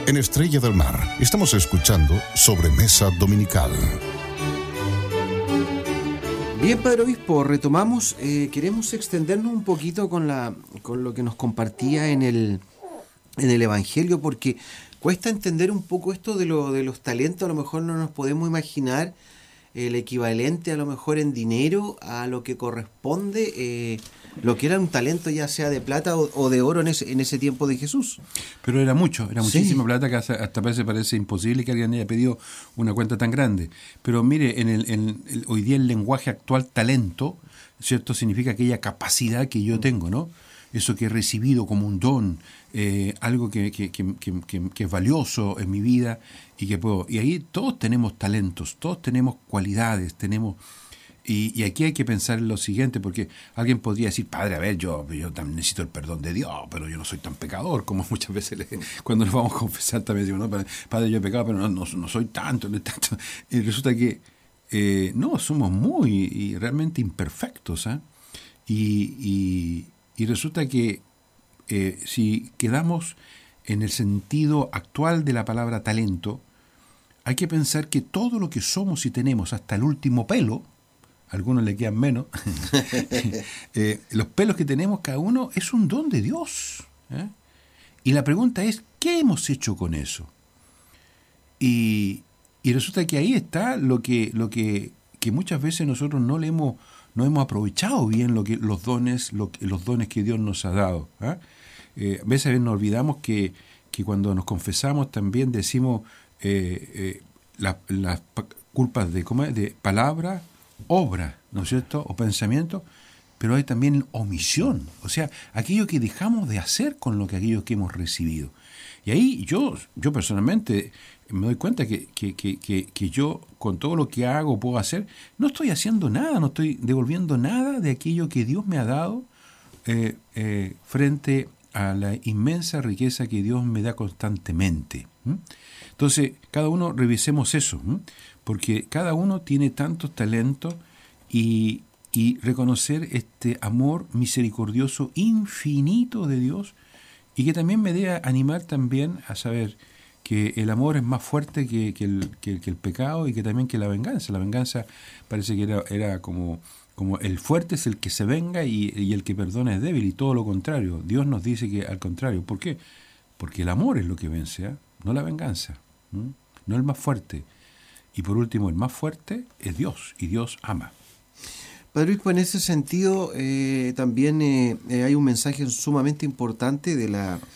En Estrella del Mar estamos escuchando Sobremesa Dominical. Bien, Padre Obispo, retomamos. Queremos extendernos un poquito con lo que nos compartía en el Evangelio, porque cuesta entender un poco esto de los talentos. A lo mejor no nos podemos imaginar el equivalente a lo mejor en dinero a lo que corresponde, lo que era un talento, ya sea de plata o de oro en ese tiempo de Jesús. Pero era muchísima plata, que hasta parece imposible que alguien haya pedido una cuenta tan grande. Pero mire, hoy día el lenguaje actual, talento, ¿cierto?, significa aquella capacidad que yo tengo, ¿no? Eso que he recibido como un don, algo que es valioso en mi vida y que puedo. Y ahí todos tenemos talentos, todos tenemos cualidades, y aquí hay que pensar en lo siguiente, porque alguien podría decir, padre, a ver, yo también necesito el perdón de Dios, pero yo no soy tan pecador, como muchas veces cuando nos vamos a confesar también decimos, no, padre, yo he pecado, pero no soy tanto, no tanto. Y resulta que no, somos muy realmente imperfectos, ¿eh? Y resulta que si quedamos en el sentido actual de la palabra talento, hay que pensar que todo lo que somos y tenemos, hasta el último pelo, a algunos le quedan menos, los pelos que tenemos cada uno es un don de Dios, ¿eh? Y la pregunta es, ¿qué hemos hecho con eso? Y resulta que ahí está lo que muchas veces nosotros no hemos aprovechado bien los dones que Dios nos ha dado, ¿eh? A veces nos olvidamos que cuando nos confesamos también decimos las culpas de palabra, obra, ¿no es cierto?, o pensamiento, pero hay también omisión, o sea, aquello que dejamos de hacer con aquello que hemos recibido. Y ahí yo personalmente me doy cuenta que yo, con todo lo que hago, puedo hacer, no estoy haciendo nada, no estoy devolviendo nada de aquello que Dios me ha dado frente a la inmensa riqueza que Dios me da constantemente. Entonces, cada uno revisemos eso, porque cada uno tiene tantos talentos y reconocer este amor misericordioso infinito de Dios, y que también me debe animar también a saber que el amor es más fuerte que el pecado, y que también que la venganza. La venganza parece que era como el fuerte es el que se venga y el que perdona es débil, y todo lo contrario. Dios nos dice que al contrario. ¿Por qué? Porque el amor es lo que vence, ¿eh? No la venganza, no el más fuerte. Y por último, el más fuerte es Dios, y Dios ama. Padre Obispo, en ese sentido también hay un mensaje sumamente importante de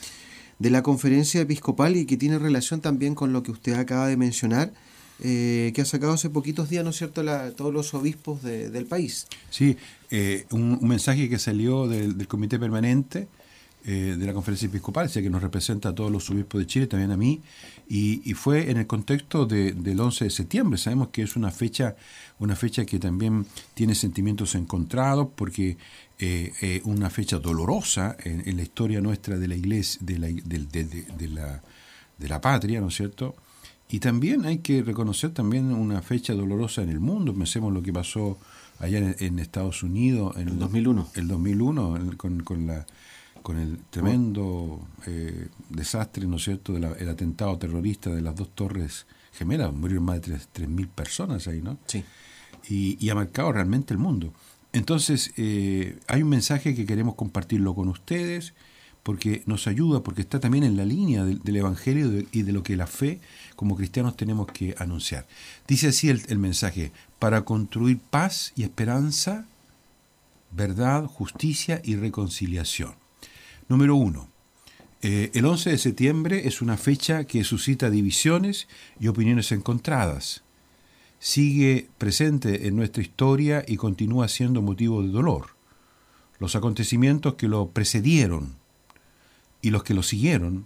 la conferencia episcopal, y que tiene relación también con lo que usted acaba de mencionar, que ha sacado hace poquitos días, ¿no es cierto?, todos los obispos del país. Sí, un mensaje que salió del Comité Permanente de la Conferencia Episcopal, o sea, que nos representa a todos los obispos de Chile, también a mí, y fue en el contexto del 11 de septiembre. Sabemos que es una fecha que también tiene sentimientos encontrados, porque una fecha dolorosa en la historia nuestra de la Iglesia, de la patria, ¿no es cierto? Y también hay que reconocer también una fecha dolorosa en el mundo. Pensemos lo que pasó allá en Estados Unidos en el 2001. El 2001 con el tremendo desastre, ¿no es cierto?, el atentado terrorista de las dos torres gemelas. Murieron más de 3.000 personas ahí, ¿no? Sí. Y ha marcado realmente el mundo. Entonces, hay un mensaje que queremos compartirlo con ustedes, porque nos ayuda, porque está también en la línea del Evangelio y de lo que la fe como cristianos tenemos que anunciar. Dice así el mensaje: para construir paz y esperanza, verdad, justicia y reconciliación. Número 1. El 11 de septiembre es una fecha que suscita divisiones y opiniones encontradas. Sigue presente en nuestra historia y continúa siendo motivo de dolor. Los acontecimientos que lo precedieron y los que lo siguieron,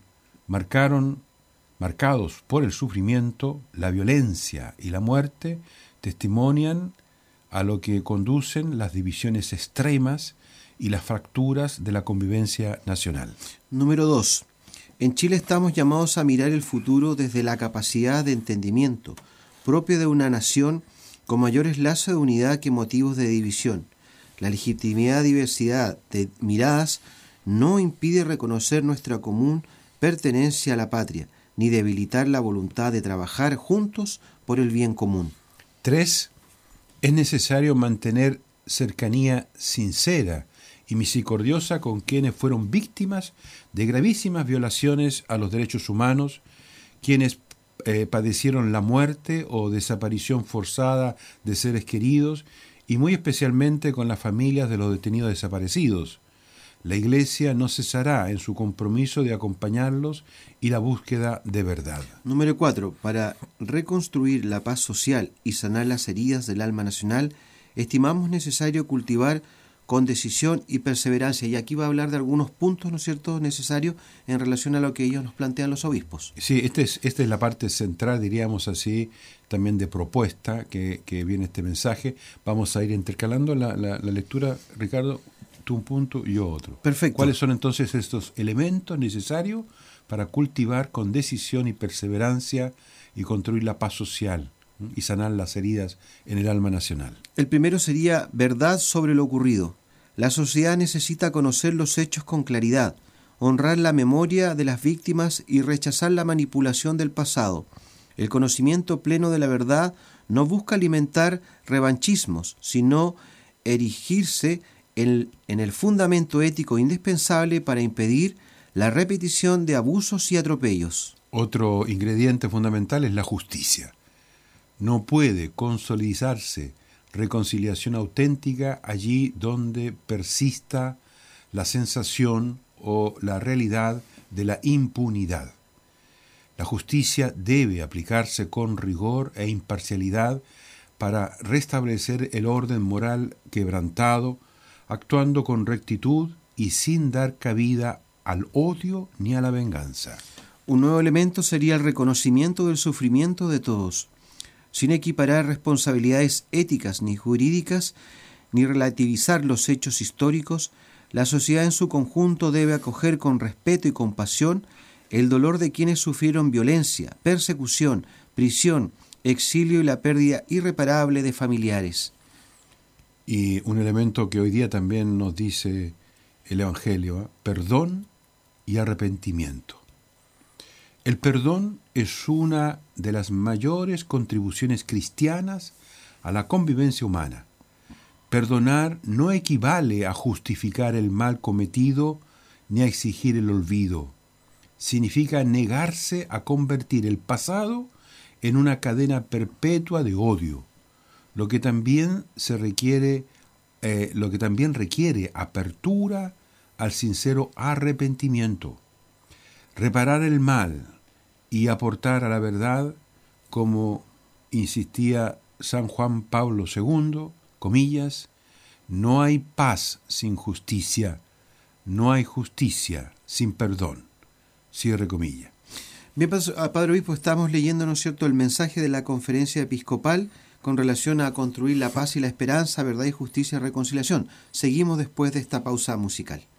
marcados por el sufrimiento, la violencia y la muerte, testimonian a lo que conducen las divisiones extremas y las fracturas de la convivencia nacional. Número 2. En Chile estamos llamados a mirar el futuro desde la capacidad de entendimiento propia de una nación con mayores lazos de unidad que motivos de división. La legitimidad diversidad de miradas no impide reconocer nuestra común pertenencia a la patria, ni debilitar la voluntad de trabajar juntos por el bien común. 3. Es necesario mantener cercanía sincera y misericordiosa con quienes fueron víctimas de gravísimas violaciones a los derechos humanos, quienes padecieron la muerte o desaparición forzada de seres queridos, y muy especialmente con las familias de los detenidos desaparecidos. La Iglesia no cesará en su compromiso de acompañarlos y la búsqueda de verdad. Número 4. Para reconstruir la paz social y sanar las heridas del alma nacional, estimamos necesario cultivar con decisión y perseverancia. Y aquí va a hablar de algunos puntos, ¿no es cierto?, necesarios en relación a lo que ellos nos plantean los obispos. Sí, esta es la parte central, diríamos así, también de propuesta que viene este mensaje. Vamos a ir intercalando la lectura, Ricardo, tú un punto y yo otro. Perfecto. ¿Cuáles son entonces estos elementos necesarios para cultivar con decisión y perseverancia y construir la paz social y sanar las heridas en el alma nacional? El primero sería verdad sobre lo ocurrido. La sociedad necesita conocer los hechos con claridad, honrar la memoria de las víctimas y rechazar la manipulación del pasado. El conocimiento pleno de la verdad no busca alimentar revanchismos, sino erigirse en el fundamento ético indispensable para impedir la repetición de abusos y atropellos. Otro ingrediente fundamental es la justicia. No puede consolidarse reconciliación auténtica allí donde persista la sensación o la realidad de la impunidad. La justicia debe aplicarse con rigor e imparcialidad para restablecer el orden moral quebrantado, actuando con rectitud y sin dar cabida al odio ni a la venganza. Un nuevo elemento sería el reconocimiento del sufrimiento de todos, sin equiparar responsabilidades éticas ni jurídicas, ni relativizar los hechos históricos. La sociedad en su conjunto debe acoger con respeto y compasión el dolor de quienes sufrieron violencia, persecución, prisión, exilio y la pérdida irreparable de familiares. Y un elemento que hoy día también nos dice el Evangelio, perdón y arrepentimiento. El perdón es una de las mayores contribuciones cristianas a la convivencia humana. Perdonar no equivale a justificar el mal cometido ni a exigir el olvido. Significa negarse a convertir el pasado en una cadena perpetua de odio, lo que también requiere apertura al sincero arrepentimiento. Reparar el mal y aportar a la verdad, como insistía San Juan Pablo II, comillas, no hay paz sin justicia, no hay justicia sin perdón, cierre comillas. Bien, Padre Obispo, estamos leyendo, ¿no es cierto?, el mensaje de la Conferencia Episcopal con relación a construir la paz y la esperanza, verdad y justicia y reconciliación. Seguimos después de esta pausa musical.